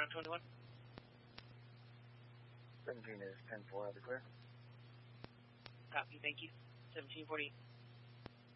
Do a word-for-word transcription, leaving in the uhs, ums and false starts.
on twenty-one. seventeen is ten four, out of the clear. Copy, thank you. seventeen forty.